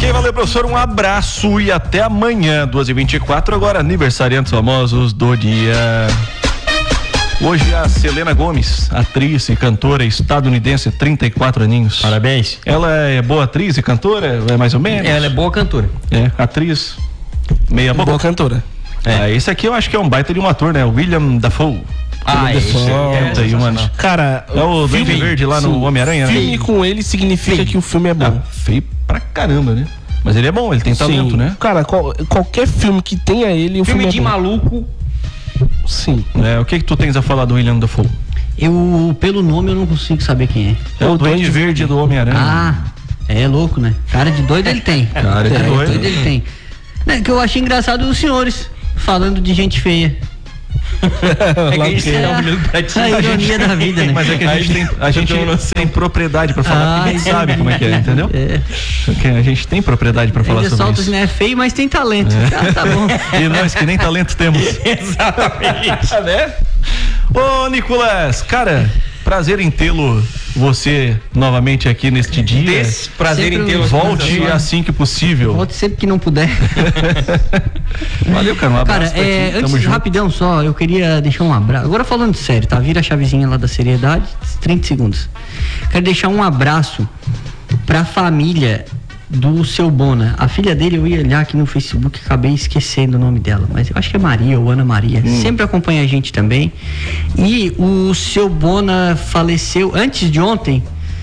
Ok, valeu, professor. Um abraço e até amanhã, 2h24. Agora, aniversariantes famosos do dia. Hoje a Selena Gomez, atriz e cantora estadunidense, 34 aninhos. Parabéns. Ela é boa atriz e cantora? É mais ou menos? Ela é boa cantora. É, atriz. Meia boca. Boa cantora. Esse aqui eu acho que é um baita de um ator, né? William Dafoe. Cara, é o Duende Verde lá no Homem-Aranha, né? Filme com ele significa que o filme é bom. Feio pra caramba, né? Mas ele é bom, ele tem talento, né? Cara, qualquer filme que tenha ele, o filme é de bom. maluco. Sim. O que tu tens a falar do William Dafoe? Pelo nome eu não consigo saber quem é. É o Duende Verde do Homem-Aranha. Ah, é louco, né? Cara de doido ele tem. Cara de doido ele tem. Né, que eu achei engraçado os senhores falando de gente feia. É que a gente tá olhando pra ti. A ironia da vida, né? Mas é que a gente tem propriedade pra falar, porque a gente sabe como é que é, entendeu? Porque a gente tem propriedade pra falar sobre isso. Né? É feio, mas tem talento. Tá bom. E nós que nem talento temos. Exatamente. Né? Ô, Nicolas, cara, prazer em tê-lo, você novamente aqui neste dia. Prazer em tê-lo. Volte assim que possível. Volte sempre que não puder. Valeu, cara, um abraço pra ti. Antes, rapidão só, eu queria deixar um abraço. Agora falando sério, tá? Vira a chavezinha lá da seriedade, 30 segundos. Quero deixar um abraço pra família do seu Bona. A filha dele, eu ia olhar aqui no Facebook, acabei esquecendo o nome dela, mas eu acho que é Maria ou Ana Maria. Sempre acompanha a gente também. E o seu Bona faleceu antes de ontem.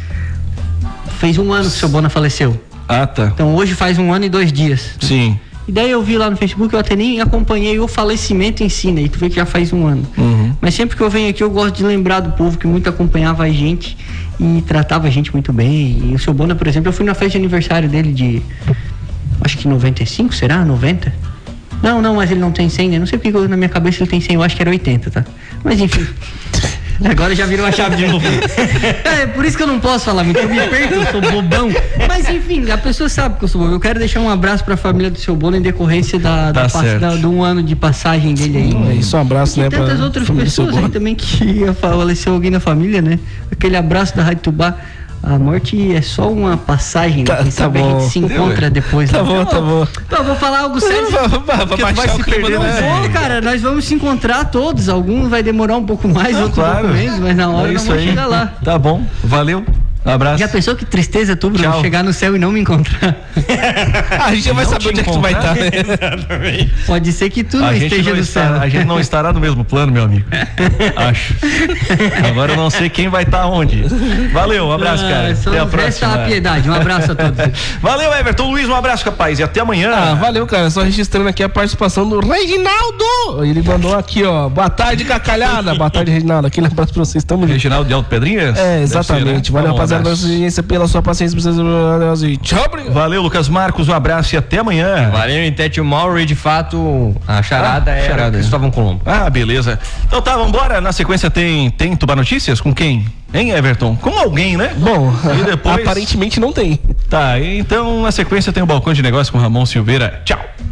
Fez 1 ano que o seu Bona faleceu. Ah, tá. Então hoje faz 1 ano e 2 dias. Sim. E daí eu vi lá no Facebook, eu até nem acompanhei o falecimento em si, né? E tu vê que já faz 1 ano. Mas sempre que eu venho aqui, eu gosto de lembrar do povo que muito acompanhava a gente e tratava a gente muito bem. E o seu Bona, por exemplo, eu fui na festa de aniversário dele de, acho que 95, será? 90? Não, mas ele não tem 100, né? Não sei porque na minha cabeça ele tem 100, eu acho que era 80, tá? Mas enfim... Agora já virou a chave de novo. É por isso que eu não posso falar muito, eu me perco, eu sou bobão. Mas enfim, a pessoa sabe que eu sou bobão. Eu quero deixar um abraço pra família do seu Bona em decorrência do 1 ano de passagem dele aí. É isso, um abraço, né? E tantas outras pessoas aí também que faleceu alguém na família, né? Aquele abraço da Rádio Tubá. A morte é só uma passagem, né? Quem sabe a gente se encontra depois. Tá bom. Então, eu vou falar algo sério. Vai se perder, né? Cara, nós vamos se encontrar todos. Alguns vai demorar um pouco mais, outros um pouco menos, mas na hora nós vamos chegar lá. Tá bom, valeu. Um abraço. Já pensou que tristeza tu, Bruno, chegar no céu e não me encontrar? A gente já vai saber onde é que tu vai estar, né? Exatamente. Pode ser que tu não esteja no céu. A gente não estará no mesmo plano, meu amigo. Acho. Agora eu não sei quem vai estar onde. Valeu, um abraço, cara. Até a próxima. A piedade. Um abraço a todos. Valeu, Everton Luiz, um abraço, rapaz. E até amanhã. Valeu, cara. Só registrando aqui a participação do Reginaldo. Ele mandou aqui, ó. Boa tarde, cacalhada. Boa tarde, Reginaldo. Aquele abraço pra vocês. Tamo junto. Reginaldo de Alto Pedrinhas? Exatamente. Valeu, rapaziada, pela sua audiência, pela sua paciência. Tchau, obrigado. Valeu, Lucas Marcos. Um abraço e até amanhã. Valeu, Tete Mauro. E de fato, a charada era Cristóvão Colombo. Ah, beleza. Então tá, vambora. Na sequência tem Tubá Notícias? Com quem? Hein, Everton? Com alguém, né? Bom, e depois... aparentemente não tem. Tá, então na sequência tem o Balcão de Negócios com Ramon Silveira. Tchau.